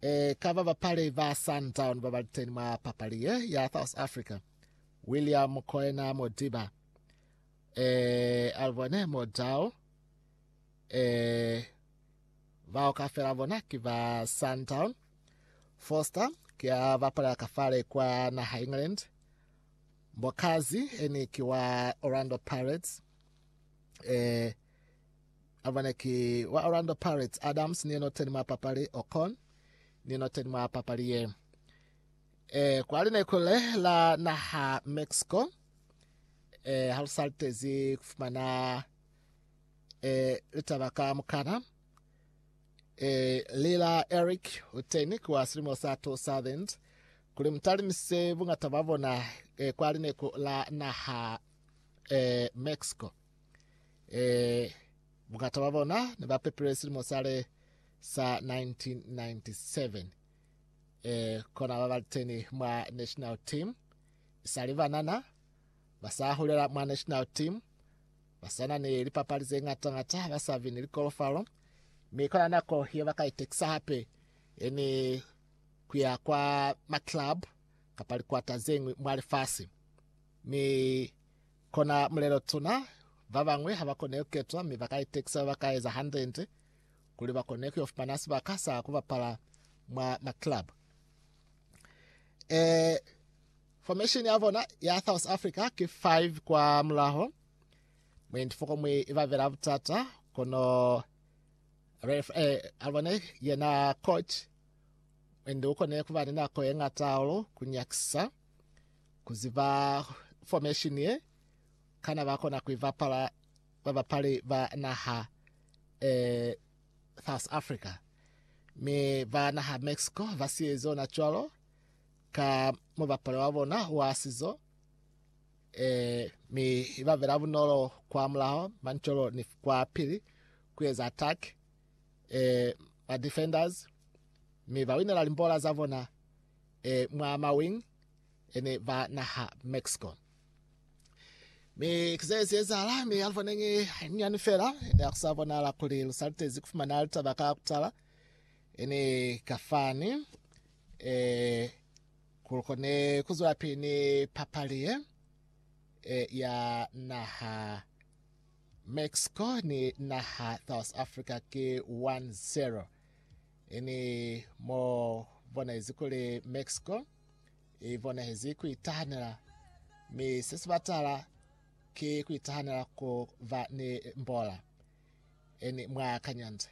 kava vapale va Sundown vavaliteni mwa papalie ya South Africa William Koena Modiba alvone Modao vao kafera vona kiva Sundown Foster kia vapale kafale kwa na England Mbokazi eni kiwa Orlando Pirates alvone ki wa Orlando Pirates Adams ni noteni mwa papali Ocon ni noteni mwa papali kwa aline kule la naha Mexico halusaltezi kufumana litabaka mukana Lila Eric uteni kwa Srimo Sato Southend kuli mtali misevu nga tabavona kwa aline la naha Mexico mukatabavona ni bapepere Srimo Sale sa 1997 kona babaliteni mwa national team isaliva nana basahulera mwa national team basana ni lipapalize ngata basavini likolofalo mikona nako hiyo bakaitekisa hape eni kuya kwa maclub kapali kwa tazengwe mwali fasi mi kona mlelo tuna babangwe habakone uketwa mi bakaitekisa bakaeza 100 kuli bakoneki of panasi bakasa kuba pala mwa maclub formation yavona ya South Africa ki 5 kwa mlaho mwendifoko mwe ivavera vutata kono alvone yena coach mwende ukone kuvani nako yenga taolo kunyakisa kuziva formation ye kana vakona kuivapala vavapali va naha South Africa me va naha Mexico vasiezo na cholo ka muvapale wavona wasizo mi ivavera vunolo kwa mlaho mancholo ni kwa pili kuweza attack ma defenders mi vawinela limbola zavona mwa mawing ene va naha Mexico mi kizezezala mi alvonenge nyanifera ene akusavona la kuli lusaltezi kufumana alitabaka kutala ene kafani kulukone kuzwa pini papalie ya naha Mexico ni naha South Africa ki 1-0 ini mo vona izikuli Mexico ivona iziku itahanira mi sisibatala ki kuitahanira ku va ni mbola ini mwa kanyanze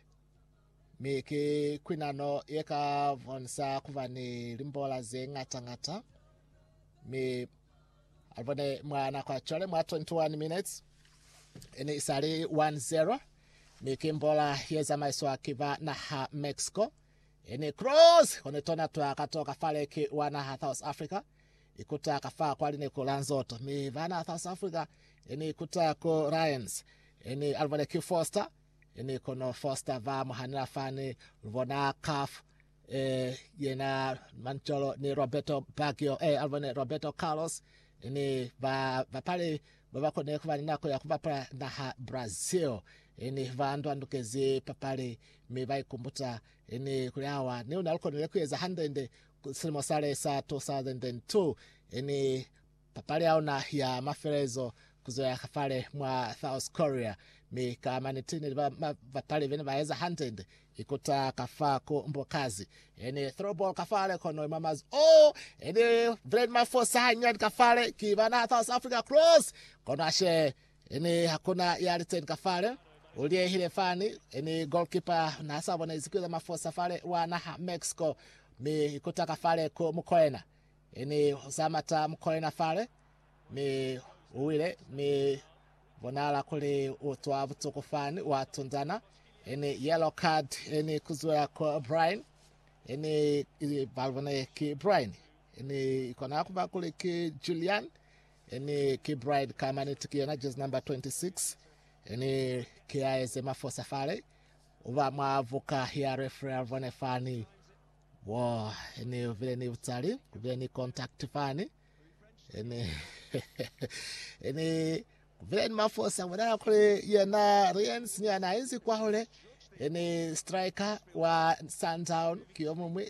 miki kwinano yeka vonsa kuva ni limbola ze ngata mi alvone mwana kwa chole mwa 21 minutes ene isari 1-0 miki mbola yeza maiswa kiva naha Mexico ene cross konetona twa katoka fale ki wana South Africa ikuta kafa kwa line kulanzoto mi vana South Africa ene ikuta ko Ryans ene alvone ki Foster ene kono Foster va muhanira fani vona kaf yena mancholo ni Roberto Baggio alvone Roberto Carlos ene va pale baba kone kuvani nako ya kuva na Brazil ene vandu andukezi papale me vai kumbuta ene kuliawa ni unalko nilekueza 100 Srimo Sale sa 2002 ene papale auna ya maferezo kuzoya kafale mwa South Korea mi kama nitini vapale vene vaeza 100 ikuta kafako Mbokazi ene throwball kafale kono mamas ene Vladimir Fosa kafale kivana South Africa cross kono ashe ene hakuna yaliten kafale ulie hile fani ene goalkeeper na sabona izikuza mafosa fale wa naha Mexico mi ikuta kafale ko Mukoena ene Samata Mukoena fale mi uile mi vonala kule utwa butuku fani watundana ene yellow card ene kuzwa kwa Brian ene balvone ki Brian ene ikona kuba kule ki Julian ene ki Brian kama ni tukiona just number 26 ene ki aeze mafosa fale uva mavuka ya referee alvone fani wow ene vile ni utali vile ni contact fani ene ene vile ni mafosa wadala kule yana Rians ni anaenzi kwa hule ene striker wa Sundown kiyomu